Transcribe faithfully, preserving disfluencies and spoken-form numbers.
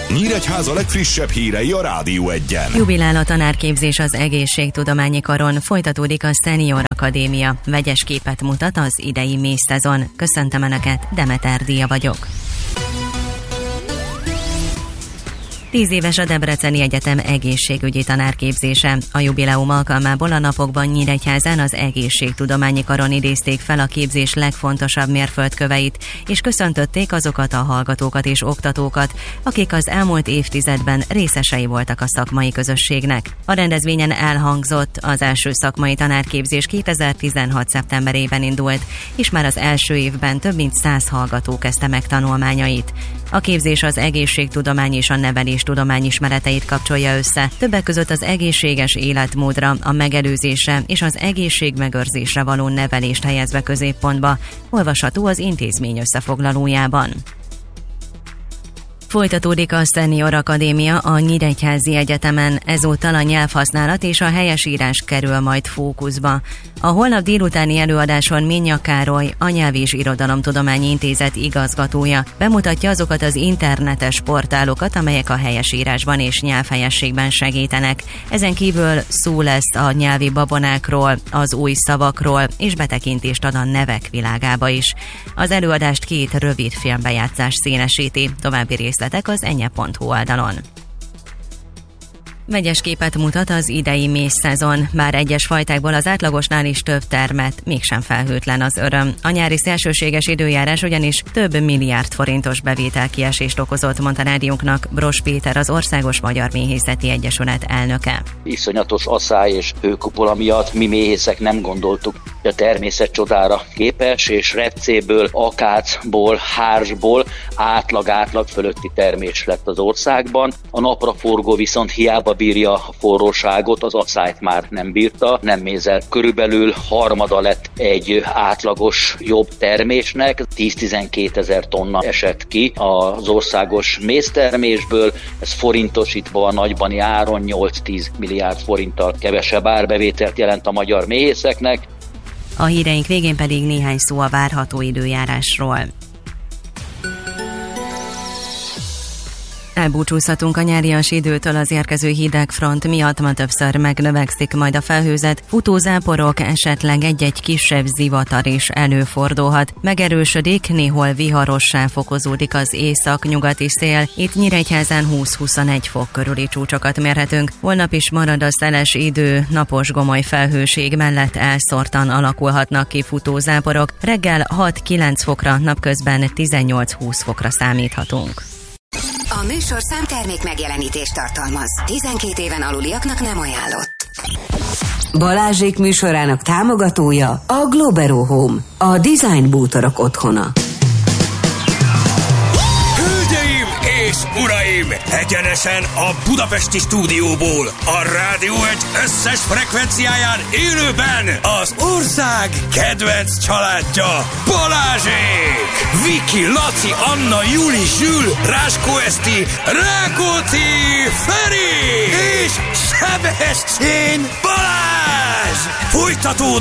Nyíregyháza legfrissebb hírei a Rádió Egyen. Jubilál a tanárképzés az Egészségtudományi Karon, folytatódik a Senior Akadémia. Vegyes képet mutat az idei mély szezon. Köszöntöm Önöket, Demeter Díja vagyok. Tíz éves a Debreceni Egyetem egészségügyi tanárképzése. A jubileum alkalmából a napokban Nyíregyházán az Egészségtudományi Karon idézték fel a képzés legfontosabb mérföldköveit, és köszöntötték azokat a hallgatókat és oktatókat, akik az elmúlt évtizedben részesei voltak a szakmai közösségnek. A rendezvényen elhangzott, az első szakmai tanárképzés kétezer-tizenhat szeptemberében indult, és már az első évben több mint száz hallgató kezdte meg tanulmányait. A képzés az egészségtudomány és a neveléstudomány ismereteit kapcsolja össze, többek között az egészséges életmódra, a megelőzésre és az egészségmegőrzésre való nevelést helyezve középpontba, olvasható az intézmény összefoglalójában. Folytatódik a Senior Akadémia a Nyíregyházi Egyetemen, ezúttal a nyelvhasználat és a helyesírás kerül majd fókuszba. A holnap délutáni előadáson Ménya Károly, a Nyelv- és Irodalomtudományi Intézet igazgatója bemutatja azokat az internetes portálokat, amelyek a helyesírásban és nyelvhelyességben segítenek. Ezen kívül szó lesz a nyelvi babonákról, az új szavakról, és betekintést ad a nevek világába is. Az előadást két rövid filmbejátszás színesíti, további részletek az enye pont hu oldalon. Vegyes képet mutat az idei mély szezon, bár egyes fajtákból az átlagosnál is több termet, mégsem felhőtlen az öröm. A nyári szélsőséges időjárás ugyanis több milliárd forintos bevételkiesést okozott, mondta rádiónknak Bros Péter, az Országos Magyar Méhészeti Egyesület elnöke. Iszonyatos asszály és hőkupola miatt mi méhészek nem gondoltuk, hogy a természet csodára képes, és repcéből, akácból, hársból átlag-átlag fölötti termés lett az országban. A napraforgó viszont hiába bírja a forróságot, az asszályt már nem bírta, nem mézel. Körülbelül harmada lett egy átlagos jobb termésnek, tíz-tizenkét ezer tonna esett ki az országos méztermésből, ez forintosítva a nagybani áron nyolc-tíz milliárd forinttal kevesebb árbevételt jelent a magyar méhészeknek. A híreink végén pedig néhány szó a várható időjárásról. Elbúcsúzhatunk a nyárias időtől, az érkező hideg front miatt ma többször megnövekszik majd a felhőzet, futózáporok, esetleg egy-egy kisebb zivatar is előfordulhat. Megerősödik, néhol viharossá fokozódik az észak-nyugati szél, itt Nyíregyházán húsz-huszonegy fok körüli csúcsokat mérhetünk. Holnap is marad a szeles idő, napos gomoly felhőség mellett elszórtan alakulhatnak ki futózáporok, reggel hat-kilenc fokra, napközben tizennyolc-húsz fokra számíthatunk. A műsorszám termék megjelenítést tartalmaz. tizenkét éven aluliaknak nem ajánlott. Balázsék műsorának támogatója a Globero Home, a design bútorok otthona. Hölgyeim és uraim, egyenesen a budapesti stúdióból, a Rádió Egy összes frekvenciáján élőben az ország kedvenc családja, Balázsék! Viki, Laci, Anna, Juli, Zsül, Ráskó Eszti, Rákóczi, Feri és Sebestyén Balázs! Folytatódik